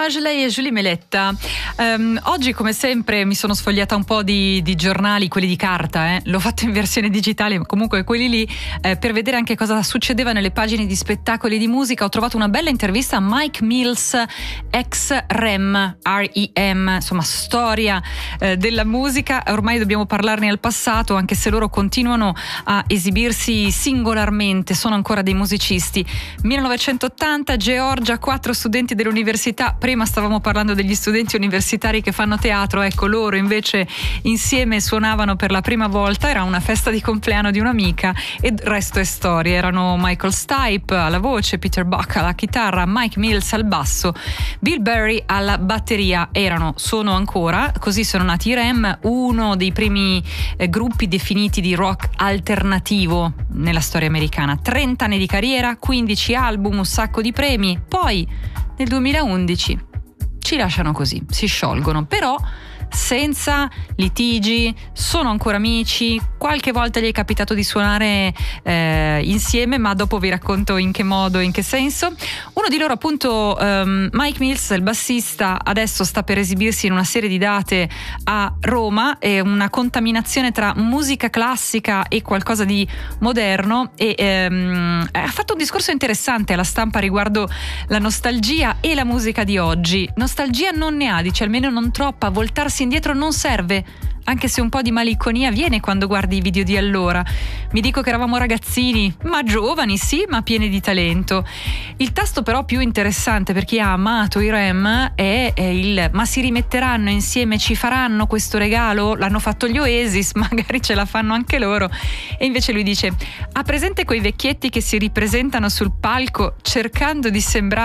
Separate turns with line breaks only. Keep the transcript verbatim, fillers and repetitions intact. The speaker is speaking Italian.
Mirage, lei è Julie Meletta. Um, oggi come sempre mi sono sfogliata un po' di, di giornali, quelli di carta, eh. L'ho fatto in versione digitale, ma comunque quelli lì, eh, per vedere anche cosa succedeva nelle pagine di spettacoli di musica. Ho trovato una bella intervista a Mike Mills, ex R E M, R E M, insomma storia eh, della musica. Ormai dobbiamo parlarne al passato, anche se loro continuano a esibirsi singolarmente, sono ancora dei musicisti. millenovecentottanta, Georgia, quattro studenti dell'università. Prima stavamo parlando degli studenti universitari che fanno teatro, ecco, loro invece insieme suonavano per la prima volta, era una festa di compleanno di un'amica e il resto è storia. Erano Michael Stipe alla voce, Peter Buck alla chitarra, Mike Mills al basso, Bill Berry alla batteria. Erano, sono ancora, così sono nati i R E M, uno dei primi eh, gruppi definiti di rock alternativo nella storia americana. trenta anni di carriera, quindici album, un sacco di premi. Poi nel duemilaundici ci lasciano così, si sciolgono, però senza litigi, sono ancora amici. Qualche volta gli è capitato di suonare eh, insieme, ma dopo vi racconto in che modo, in che senso. Uno di loro appunto, um, Mike Mills, il bassista, adesso sta per esibirsi in una serie di date a Roma. È una contaminazione tra musica classica e qualcosa di moderno, e um, ha fatto un discorso interessante alla stampa riguardo la nostalgia e la musica di oggi. Nostalgia non ne ha, dice, almeno non troppa. Voltarsi indietro non serve, anche se un po' di malinconia viene quando guardi i video di allora. Mi dico che eravamo ragazzini, ma giovani sì, ma pieni di talento. Il tasto però più interessante per chi ha amato i R E M è, è il ma si rimetteranno insieme, ci faranno questo regalo? L'hanno fatto gli Oasis, magari ce la fanno anche loro. E invece lui dice: ha presente quei vecchietti che si ripresentano sul palco cercando di sembrare